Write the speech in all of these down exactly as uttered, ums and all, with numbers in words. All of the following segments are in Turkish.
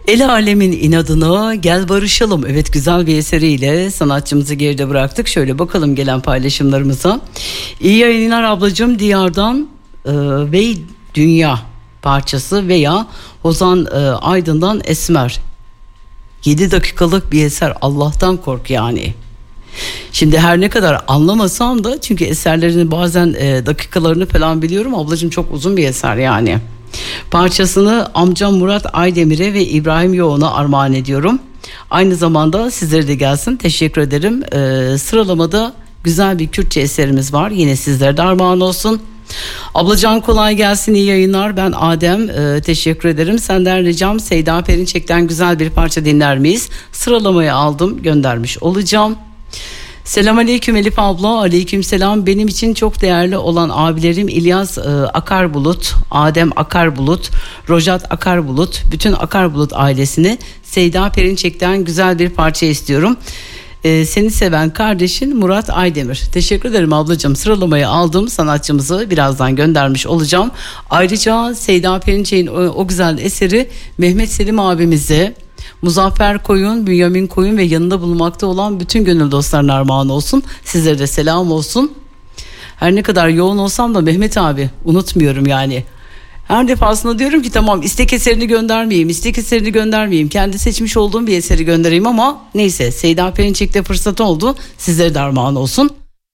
El alemin inadına gel barışalım. Evet, güzel bir eseriyle sanatçımızı geride bıraktık. Şöyle bakalım gelen paylaşımlarımıza. İyi yayınlar ablacığım, Diyar'dan e, ve Dünya parçası veya Ozan e, Aydın'dan Esmer. yedi dakikalık bir eser, Allah'tan kork yani. Şimdi her ne kadar anlamasam da, çünkü eserlerini bazen e, dakikalarını falan biliyorum ablacığım, çok uzun bir eser yani. Parçasını amcam Murat Aydemir'e ve İbrahim Yoğun'a armağan ediyorum. Aynı zamanda sizlere de gelsin, teşekkür ederim. Ee, sıralamada güzel bir Kürtçe eserimiz var, yine sizlere de armağan olsun. Ablacan kolay gelsin, iyi yayınlar. Ben Adem, ee, teşekkür ederim. Senden ricam Seyda Perinçek'ten güzel bir parça dinler miyiz? Sıralamayı aldım, göndermiş olacağım. Selam aleyküm Elif abla. Aleyküm selam. Benim için çok değerli olan abilerim İlyas e, Akarbulut, Adem Akarbulut, Rojat Akarbulut, bütün Akarbulut ailesini Seyda Perinçek'ten güzel bir parça istiyorum. E, seni seven kardeşin Murat Aydemir. Teşekkür ederim ablacığım. Sıralamayı aldım. Sanatçımızı birazdan göndermiş olacağım. Ayrıca Seyda Perinçek'in o, o güzel eseri Mehmet Selim abimize, Muzaffer Koyun, Bünyamin Koyun ve yanında bulunmakta olan bütün gönül dostlarına armağan olsun. Sizlere de selam olsun. Her ne kadar yoğun olsam da Mehmet abi unutmuyorum yani. Her defasında diyorum ki tamam, istek eserini göndermeyeyim, istek eserini göndermeyeyim. Kendi seçmiş olduğum bir eseri göndereyim ama neyse, Seyda Perinçek'te fırsat oldu. Sizlere de armağan olsun.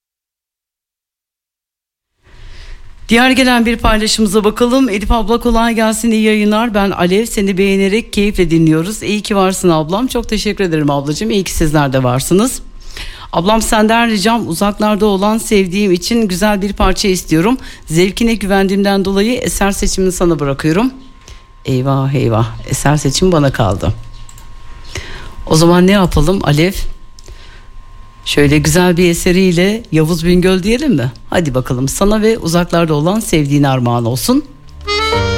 Diğer gelen bir paylaşımıza bakalım. Elif abla kolay gelsin, iyi yayınlar. Ben Alev, seni beğenerek keyifle dinliyoruz. İyi ki varsın ablam. Çok teşekkür ederim ablacığım. İyi ki sizler de varsınız. Ablam senden ricam, uzaklarda olan sevdiğim için güzel bir parça istiyorum. Zevkine güvendiğimden dolayı eser seçimini sana bırakıyorum. Eyvah eyvah, eser seçimi bana kaldı. O zaman ne yapalım Alev? Şöyle güzel bir eseriyle Yavuz Bingöl diyelim mi? Hadi bakalım, sana ve uzaklarda olan sevdiğine armağan olsun.